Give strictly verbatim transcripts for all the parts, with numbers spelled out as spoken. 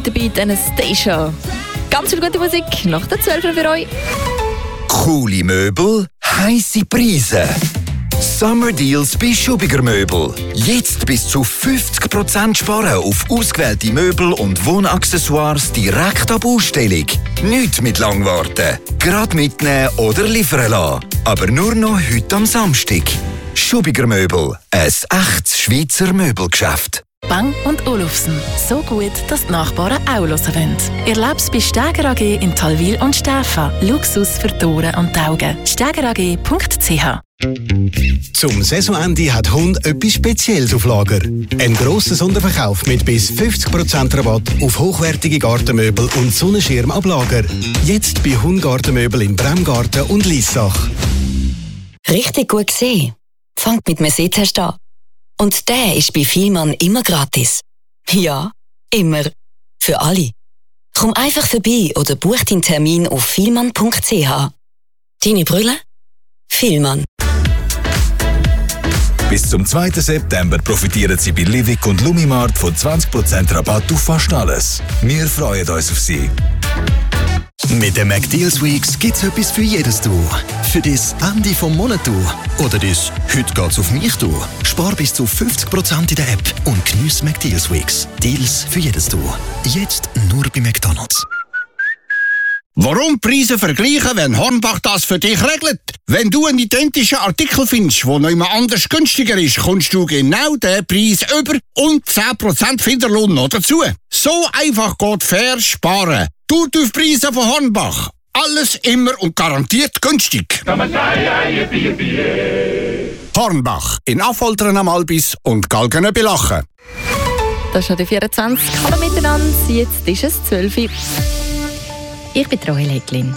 dabei Anastasia. Ganz viel gute Musik nach der zwölf für euch. Coole Möbel, heisse Preise. Summer Deals bei Schubiger Möbel. Jetzt bis zu fünfzig Prozent sparen auf ausgewählte Möbel und Wohnaccessoires direkt ab Ausstellung. Nicht mit lang warten. Gerade mitnehmen oder liefern lassen. Aber nur noch heute am Samstag. Schubiger Möbel. Ein echtes Schweizer Möbelgeschäft. Bang und Olufsen. So gut, dass die Nachbarn auch hören wollen. Erleb's bei Steger A G in Talwil und Stäfa. Luxus für die Ohren und die Augen. steger a g punkt c h. Zum Saisonende hat Hund etwas Spezielles auf Lager. Ein grosser Sonderverkauf mit bis fünfzig Prozent Rabatt auf hochwertige Gartenmöbel und Sonnenschirm ab Lager. Jetzt bei Hund Gartenmöbel im Bremgarten und Liessach. Richtig gut gesehen. Fangt mit Mercedes an. Und der ist bei Vielmann immer gratis. Ja, immer. Für alle. Komm einfach vorbei oder buch deinen Termin auf vielmann punkt c h. Deine Brille? Vielmann. Bis zum zweiten September profitieren Sie bei Livik und Lumimart von zwanzig Prozent Rabatt auf fast alles. Wir freuen uns auf Sie. Mit den McDeals Weeks gibt's etwas für jedes Du. Für das Ende vom Monat Du. Oder das «Heute geht's auf mich Du». Spar bis zu fünfzig Prozent in der App und geniess McDeals Weeks. Deals für jedes Du. Jetzt nur bei McDonald's. Warum Preise vergleichen, wenn Hornbach das für dich regelt? Wenn du einen identischen Artikel findest, der noch immer anders günstiger ist, kommst du genau den Preis über und zehn Prozent Finderlohn noch dazu. So einfach geht fair sparen. Tut auf Preise von Hornbach. Alles immer und garantiert günstig. Hornbach in Affoltern am Albis und Galgen bei Lachen. Das ist schon die vierundzwanzig. Hallo miteinander, jetzt ist es zwölf Uhr. Ich bin Roy Leglin.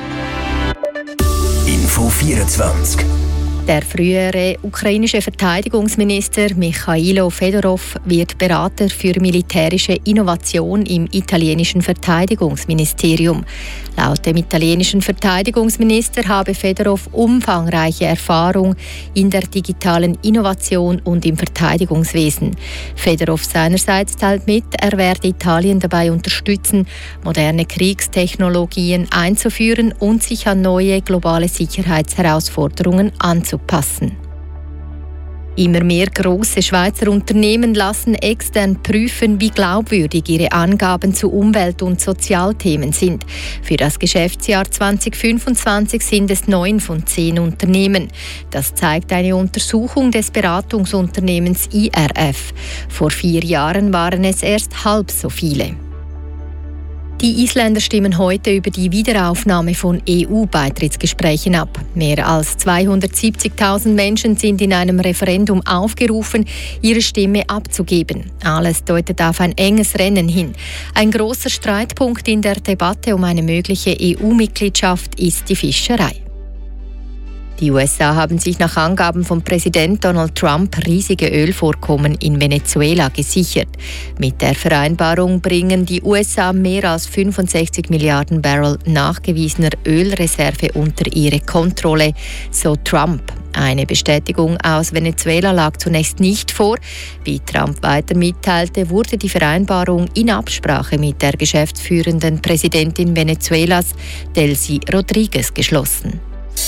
Info vierundzwanzig. Der frühere ukrainische Verteidigungsminister Michailo Fedorov wird Berater für militärische Innovation im italienischen Verteidigungsministerium. Laut dem italienischen Verteidigungsminister habe Fedorov umfangreiche Erfahrung in der digitalen Innovation und im Verteidigungswesen. Fedorov seinerseits teilt mit, er werde Italien dabei unterstützen, moderne Kriegstechnologien einzuführen und sich an neue globale Sicherheitsherausforderungen anzupassen. Passen. Immer mehr grosse Schweizer Unternehmen lassen extern prüfen, wie glaubwürdig ihre Angaben zu Umwelt- und Sozialthemen sind. Für das Geschäftsjahr zwanzig fünfundzwanzig sind es neun von zehn Unternehmen. Das zeigt eine Untersuchung des Beratungsunternehmens I R F. Vor vier Jahren waren es erst halb so viele. Die Isländer stimmen heute über die Wiederaufnahme von E U-Beitrittsgesprächen ab. Mehr als zweihundertsiebzigtausend Menschen sind in einem Referendum aufgerufen, ihre Stimme abzugeben. Alles deutet auf ein enges Rennen hin. Ein großer Streitpunkt in der Debatte um eine mögliche E U-Mitgliedschaft ist die Fischerei. Die U S A haben sich nach Angaben von Präsident Donald Trump riesige Ölvorkommen in Venezuela gesichert. Mit der Vereinbarung bringen die U S A mehr als fünfundsechzig Milliarden Barrel nachgewiesener Ölreserve unter ihre Kontrolle, so Trump. Eine Bestätigung aus Venezuela lag zunächst nicht vor. Wie Trump weiter mitteilte, wurde die Vereinbarung in Absprache mit der geschäftsführenden Präsidentin Venezuelas, Delcy Rodriguez, geschlossen.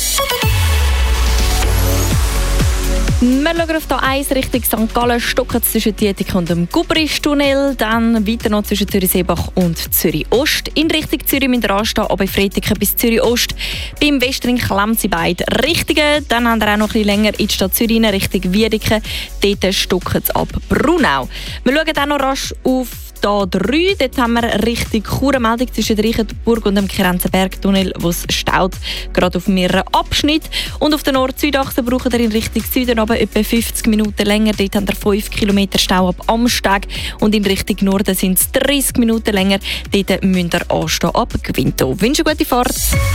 Wir schauen auf die eins Richtung Sankt Gallen, stocken zwischen Dietik und dem Gubrisch-Tunnel, dann weiter noch zwischen Zürich-Seebach und Zürich-Ost. In Richtung Zürich müssen wir anstehen, aber bei Freitag bis Zürich-Ost. Beim Westring klemmt sie beide Richtungen. Dann haben wir auch noch ein bisschen länger in die Stadt Zürich, Richtung Wiedeke. Dort stocken sie ab Brunau. Wir schauen auch noch rasch auf A drei. Dort haben wir Richtung Chur eine Meldung zwischen Reichenburg und dem Kirenzenberg-Tunnel, wo es staut, gerade auf mehreren Abschnitten. Und auf der Nord-Süd-Achse brauchen wir in Richtung Süden aber etwa fünfzig Minuten länger. Dort haben wir fünf Kilometer Stau ab Amsteg. Und in Richtung Norden sind es dreißig Minuten länger. Dort müsst ihr anstehen ab Gwinto. Ich wünsche eine gute Fahrt.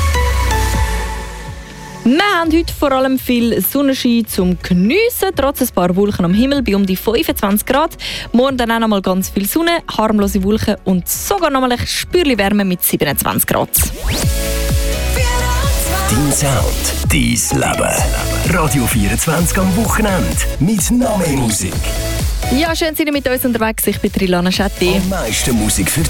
Wir haben heute vor allem viel Sonnenschein zum Geniessen, trotz ein paar Wolken am Himmel bei um die fünfundzwanzig Grad. Morgen dann auch noch mal ganz viel Sonne, harmlose Wolken und sogar noch mal ein Spürchen Wärme mit siebenundzwanzig Grad. Dein Sound, dein Leben. Radio vierundzwanzig am Wochenende mit noch mehr Musik. Ja, schön, sind ihr mit uns unterwegs. Ich bin Trilana Schetti. Am meisten Musik für